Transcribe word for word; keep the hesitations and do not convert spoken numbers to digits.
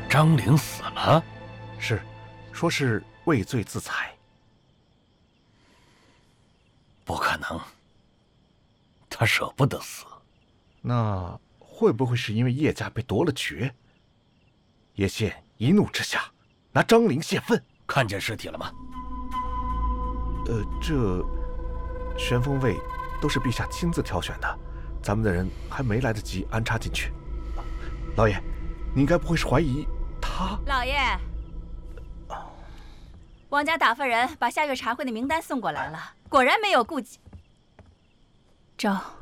张陵死了？ 是，说是畏罪自裁。 不可能，他舍不得死。 那会不会是因为叶家被夺了爵？叶县一怒之下，拿张陵泄愤。 看见尸体了吗？ 呃，这玄风卫都是陛下亲自挑选的，咱们的人还没来得及安插进去。老爷，您该不会是怀疑他？ 老爷，王家打发人把下月茶会的名单送过来了，果然没有顾忌。周。